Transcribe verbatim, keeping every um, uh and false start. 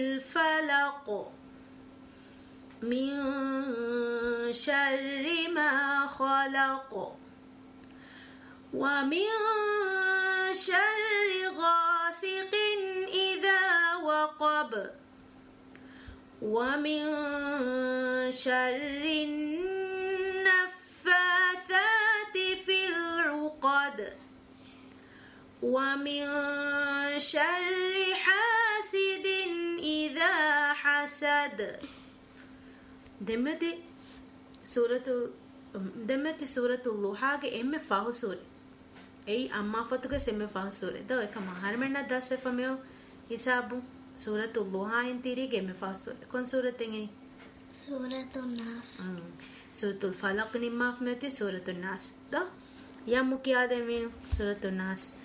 الفلق من شر ما خلق ومن شر غاسق إذا وقب ومن شر النفاثات في العقد ومن شر حاسد إذا حسد. دمتي سورة دمتي سورة اللوحة إم فاهو سورة أي أما فتوك سم فاهو سورة ده كما هرمنا داس فميو حسابو سورة اللوحة إنتيري إم فاهو سورة كون سورة تيجي سورة الناس. سورة الفلق نما فمتي سورة الناس ده يا مكيادة مينو سورة الناس.